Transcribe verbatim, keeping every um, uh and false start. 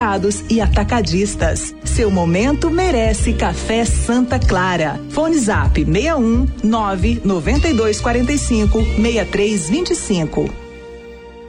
supermercados e atacadistas. Seu momento merece Café Santa Clara. Fone Zap seis um nove nove dois quatro cinco seis três dois cinco.